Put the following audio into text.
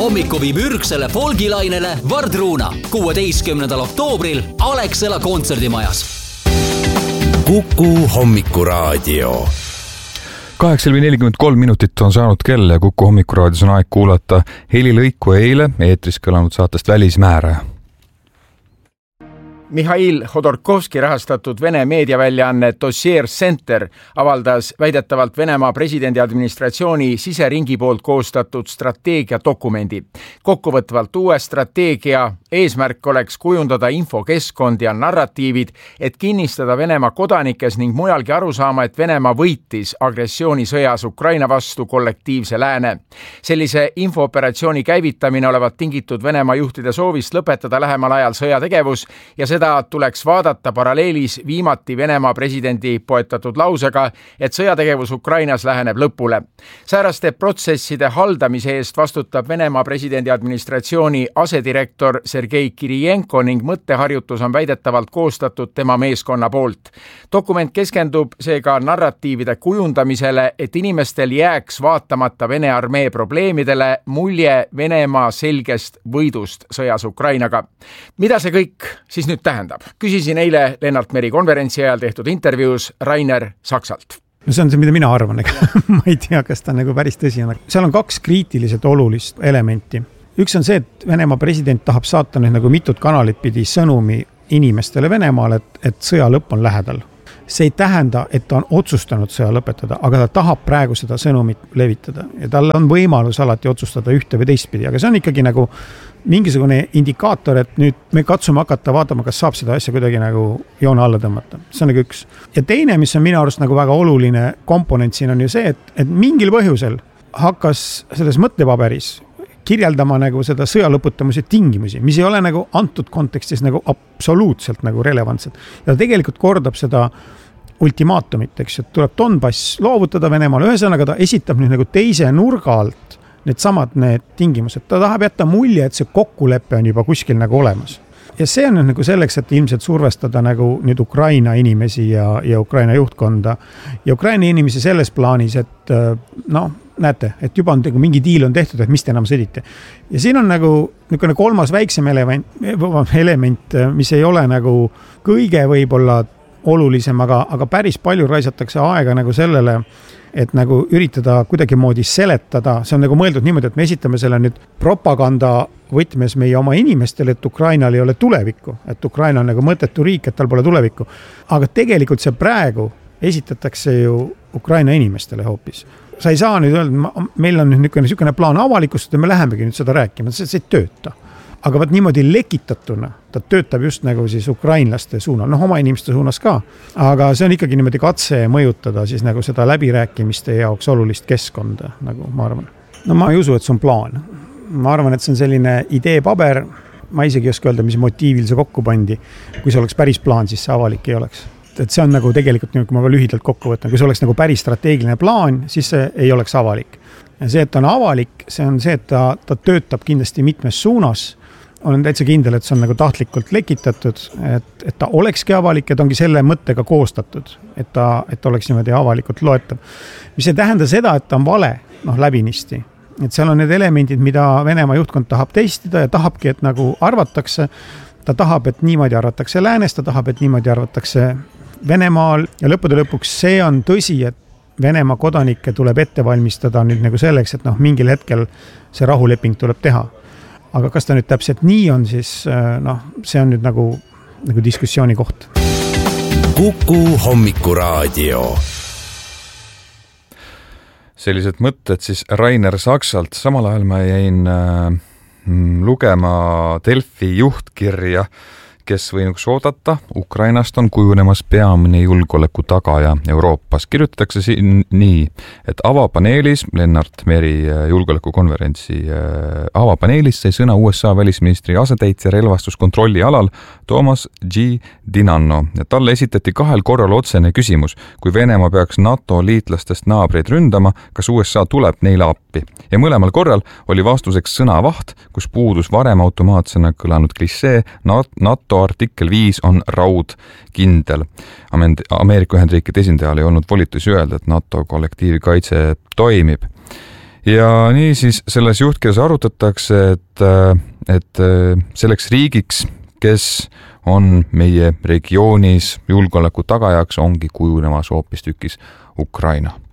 Hommiku viib ürgsele folgilainele Vardruuna 16. oktoobril Alexela kontserdimajas. Kuku Hommikuraadio. 8:43 minutit on saanud kell ja Kuku Hommikuraadios on aeg kuulata helilõiku eile eetris kõlanud saatest Välismääraja. Mihhail Hodorkovski rahastatud Vene meediaväljaanne Dossier Center avaldas väidetavalt Venemaa presidendi administratsiooni siseringi poolt koostatud strateegiadokumendi. Kokkuvõtvalt uue strateegia eesmärk oleks kujundada infokeskkond ja narratiivid, et kinnistada Venemaa kodanikes ning mujalgi aru saama, et Venemaa võitis agressioonisõjas Ukraina vastu kollektiivse lääne. Sellise infooperatsiooni käivitamine olevat tingitud Venemaa juhtide soovist lõpetada lähemal ajal sõjategevus ja seda tuleks vaadata paralleelis viimati Venemaa presidendi poetatud lausega, et sõjategevus Ukrainas läheneb lõpule. Sääraste protsesside haldamise eest vastutab Venemaa presidendi administratsiooni asedirektor Sergei Kirijenko ning mõtteharjutus on väidetavalt koostatud tema meeskonna poolt. Dokument keskendub seega narratiivide kujundamisele, et inimestel jääks vaatamata Vene armee probleemidele mulje Venemaa selgest võidust sõjas Ukrainaga. Mida see kõik siis nüüd tähendab? Küsisin eile Lennart Meri konverentsi ajal tehtud intervjuus Rainer Saksalt. No see on see, mida mina arvan. Ma ei tea, kas ta nagu päris tõsi on. Seal on kaks kriitiliselt olulist elementi. Üks on see, et Venemaa president tahab saata nagu mitut kanalit pidi sõnumi inimestele Venemaal, et sõja lõpp on lähedal. See ei tähenda, et ta on otsustanud sõja lõpetada, aga ta tahab praegu seda sõnumit levitada. Ja tal on võimalus alati otsustada ühte või teistpidi, aga see on ikkagi nagu mingisugune indikaator, et nüüd me katsume hakata vaatama, kas saab seda asja kuidagi nagu joone alla tõmmata. See on nagu üks. Ja teine, mis on minu arust nagu väga oluline komponent siin on ju see, et mingil põhjusel hakkas selles mõttepaberis kirjeldama nagu seda sõja lõputamise tingimusi, mis ei ole nagu antud kontekstis nagu absoluutselt nagu relevantsed. Ja tegelikult kordab seda ultimaatumit, eks, et tuleb Donbass loovutada Venemaale. Ühesõnaga ta esitab nüüd nagu teise nurga alt need tingimused. Ta tahab jätta mulje, et see kokkulepe on juba kuskil nagu olemas. Ja see on nagu selleks, et ilmselt survestada nagu nüüd Ukraina inimesi ja Ukraina juhtkonda. Ja Ukraina inimesi selles plaanis, et näete, et juba on mingi diil on tehtud, et mis te enam sõdite. Ja siin on nagu kolmas väiksem element, mis ei ole nagu kõige võib-olla olulisem, aga päris palju raisatakse aega nagu sellele, et nagu üritada kuidagi moodi seletada. See on nagu mõeldud niimoodi, et me esitame selle nüüd propaganda võtmes meie oma inimestele, et Ukrainal ei ole tulevikku, et Ukraina on nagu mõttetu riik, et tal pole tulevikku. Aga tegelikult see praegu esitatakse ju Ukraina inimestele hoopis. Sa ei saa nüüd öelda, meil on niisugune plaan avalikustada ja me lähemegi nüüd seda rääkima, see ei tööta. Aga võt niimoodi lekitatuna, ta töötab just nagu siis ukrainlaste suunal, oma inimeste suunas ka. Aga see on ikkagi niimoodi katse mõjutada siis nagu seda läbirääkimiste jaoks olulist keskkonda, nagu ma arvan. No ma ei usu, et see on plaan. Ma arvan, et see on selline ideepaber, ma isegi ei oska öelda, mis motiivil see kokku pandi. Kui see oleks päris plaan, siis see avalik ei oleks. Et see on nagu tegelikult, kui ma ka lühidalt kokku võtan, kui see oleks nagu päris strateegiline plaan, siis see ei oleks avalik. Ja see, et ta on avalik, see on see, et ta töötab kindlasti mitmes suunas. Olen täitsa kindel, et see on nagu tahtlikult lekitatud, et ta olekski avalik ja ta ongi selle mõttega koostatud, et ta oleks niimoodi avalikult loetav. Mis ei tähenda seda, et ta on vale, läbinisti. Et seal on need elemendid, mida Venemaa juhtkond tahab testida ja tahabki, et nagu arvatakse, ta tahab, et niimoodi arvatakse läänes, ta tahab, et niimoodi arvatakse Venemaal ja lõppude lõpuks see on tõsi, et Venemaa kodanikke tuleb ette valmistada nüüd nagu selleks, et mingil hetkel see rahuleping tuleb teha. Aga kas ta nüüd täpselt nii on, siis see on nüüd nagu diskussiooni koht. Kuku Hommikuraadio. Sellised mõtted siis Rainer Saksalt. Samal ajal ma jäin lugema Delfi juhtkirja, kes võinuks oodata, Ukrainast on kujunemas peamine julgeoleku tagaja Euroopas. Kirjutatakse siin nii, et avapaneelis, Lennart Meri julgeolekukonverentsi avapaneelis sai sõna USA välisministri asetäitja relvastuskontrolli alal Toomas G. Dinanno ja talle esitati 2 korral otsene küsimus, kui Venemaa peaks NATO liitlastest naabreid ründama, kas USA tuleb neile appi. Ja mõlemal korral oli vastuseks sõnavaht, kus puudus varem automaatsena kõlanud klissee NATO artikkel 5 on raudkindel. Ameerika Ühendriikide esindajal ei olnud volitusi öelda, et NATO kollektiivkaitse toimib. ja niisiis selles juhtkirjas arutatakse, et selleks riigiks, kes on meie regioonis julgeoleku tagajaks, ongi kujunemas hoopistükkis Ukraina.